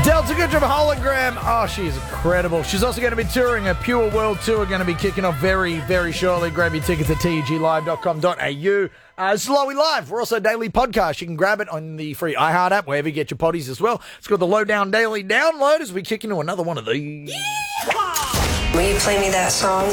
Delta Goodrum hologram. Oh, she's incredible. She's also going to be touring a Pure World Tour, going to be kicking off very, very shortly. Grab your tickets at teglive.com.au. It's Lowy Live. We're also a daily podcast. You can grab it on the free iHeart app, wherever you get your potties as well. It's called the Lowdown Daily Download as we kick into another one of these. Yeehaw! Will you play me that song?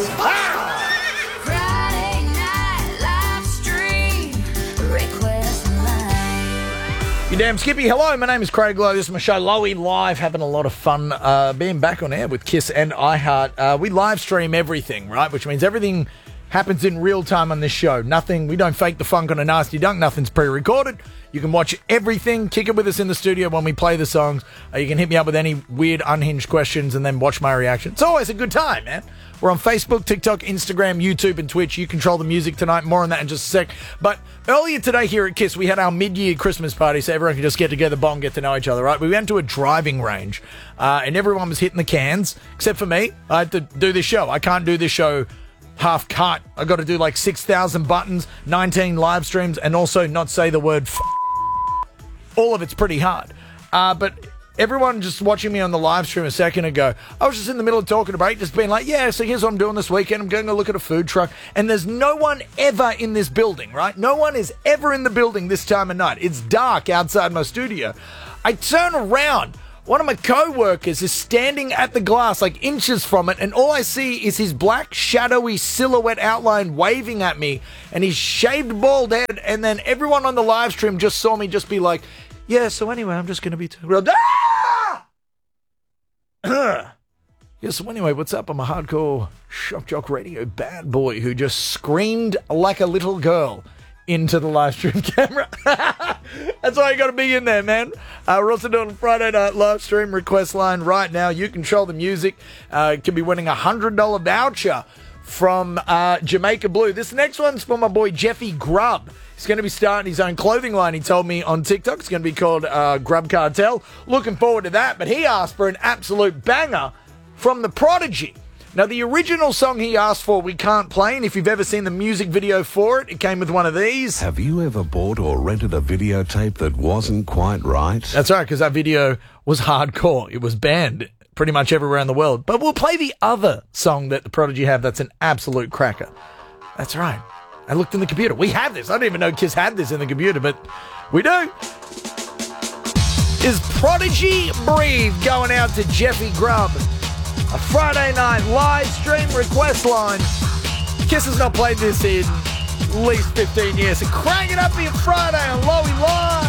Friday night live stream request line. You damn Skippy. Hello, my name is Craig Lowe. This is my show, Lowy Live. Having a lot of fun being back on air with Kiss and iHeart. We live stream everything, right? Which means everything happens in real time on this show. Nothing, we don't fake the funk on a nasty dunk. Nothing's pre-recorded. You can watch everything. Kick it with us in the studio when we play the songs. You can hit me up with any weird, unhinged questions and then watch my reaction. It's always a good time, man. We're on Facebook, TikTok, Instagram, YouTube, and Twitch. You control the music tonight. More on that in just a sec. But earlier today here at KISS, we had our mid-year Christmas party, so everyone could just get together, bond, get to know each other, right? We went to a driving range, and everyone was hitting the cans, except for me. I had to do this show. I can't do this show half cut. I got to do like 6,000 buttons, 19 live streams, and also not say the word all of it's pretty hard. But everyone just watching me on the live stream a second ago, I was just in the middle of talking to break, just being like, yeah, so here's what I'm doing this weekend. I'm going to look at a food truck. And there's no one ever in this building, right? No one is ever in the building this time of night. It's dark outside my studio. I turn around. One of my co-workers is standing at the glass, like inches from it, and all I see is his black, shadowy silhouette outline waving at me, and his shaved bald head, and then everyone on the live stream just saw me just be like, yeah, so anyway, I'm just going to be... Yeah, so anyway, what's up? I'm a hardcore shock jock radio bad boy who just screamed like a little girl into the live stream camera. That's why you got to be in there, man. We're also doing a Friday night live stream request line right now. You control the music. Could be winning a $100 voucher from Jamaica Blue. This next one's for my boy Jeffy Grubb. He's going to be starting his own clothing line, he told me on TikTok. It's going to be called Grub Cartel. Looking forward to that. But he asked for an absolute banger from The Prodigy. Now, the original song he asked for, we can't play, and if you've ever seen the music video for it, it came with one of these. Have you ever bought or rented a videotape that wasn't quite right? That's right, because that video was hardcore. It was banned pretty much everywhere in the world. But we'll play the other song that the Prodigy have that's an absolute cracker. That's right. I looked in the computer. We have this. I didn't even know Kiss had this in the computer, but we do. Is Prodigy Breathe going out to Jeffy Grubb? A Friday night live stream request line. Kiss has not played this in at least 15 years. So crank it up for your Friday on Lowy Live.